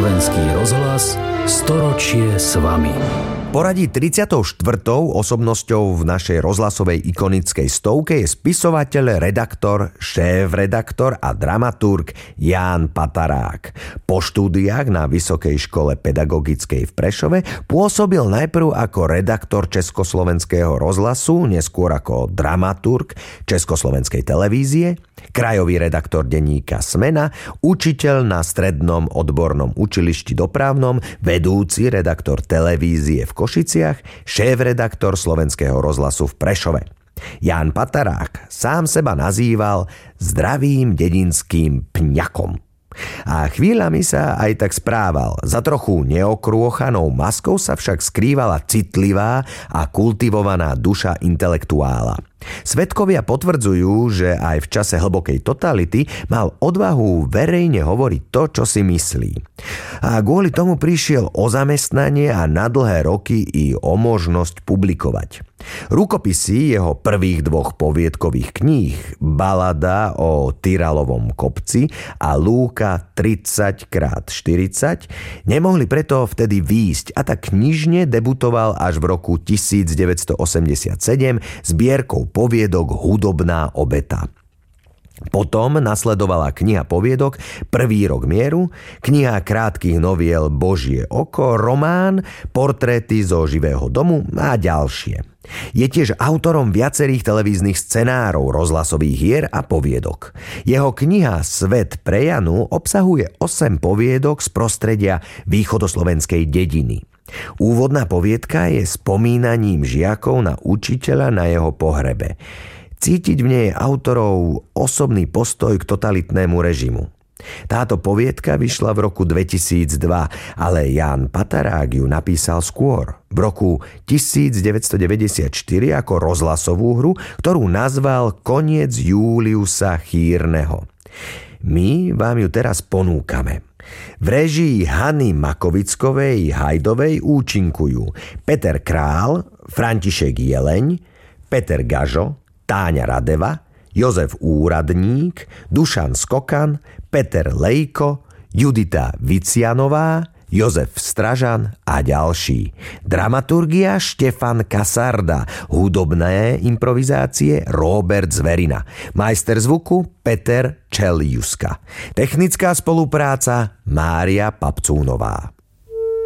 Československý rozhlas, storočie s vami. Poradí 34. osobnosťou v našej rozhlasovej ikonickej stovke je spisovateľ, redaktor, šéf-redaktor a dramaturg Ján Patarák. Po štúdiách na Vysokej škole pedagogickej v Prešove pôsobil najprv ako redaktor Československého rozhlasu, neskôr ako dramaturg Československej televízie, krajový redaktor denníka Smena, učiteľ na strednom odbornom učilišti dopravnom, vedúci redaktor televízie v Košiciach, šéf-redaktor Slovenského rozhlasu v Prešove. Ján Patarák sám seba nazýval zdravým dedinským pňakom. A chvíľami sa aj tak správal. Za trochu neokrôchanou maskou sa však skrývala citlivá a kultivovaná duša intelektuála. Svedkovia potvrdzujú, že aj v čase hlbokej totality mal odvahu verejne hovoriť to, čo si myslí. A kvôli tomu prišiel o zamestnanie a na dlhé roky i o možnosť publikovať. Rukopisy jeho prvých dvoch poviedkových kníh, Balada o Tyralovom kopci a Lúka 30x40, nemohli preto vtedy výjsť a tak knižne debutoval až v roku 1987 zbierkou poviedok Hudobná obeta. Potom nasledovala kniha poviedok Prvý rok mieru, kniha krátkych noviel Božie oko, román, portréty zo živého domu a ďalšie. Je tiež autorom viacerých televíznych scenárov, rozhlasových hier a poviedok. Jeho kniha Svet pre Janu obsahuje 8 poviedok z prostredia východoslovenskej dediny. Úvodná poviedka je spomínaním žiakov na učiteľa na jeho pohrebe. Cítiť v nej autorov osobný postoj k totalitnému režimu. Táto poviedka vyšla v roku 2002, ale Ján Patarák ju napísal skôr, v roku 1994 ako rozhlasovú hru, ktorú nazval Koniec Júliusa Chýrneho. My vám ju teraz ponúkame. V réžii Hany Makovickovej Hajdovej účinkujú Peter Král, František Jeleň, Peter Gažo, Táňa Radeva, Jozef Úradník, Dušan Skokan, Peter Lejko, Judita Vicianová, Jozef Stražan a ďalší. Dramaturgia Štefan Kasarda, hudobné improvizácie Róbert Zverina, majster zvuku Peter Čeliuska, technická spolupráca Mária Papcúnová.